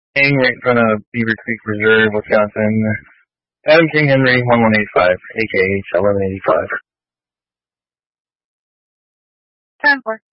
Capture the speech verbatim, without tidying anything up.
Hang right in front of Beaver Creek Reserve, Wisconsin. Adam King Henry, one one eight five, A K H eleven eighty-five. ten four.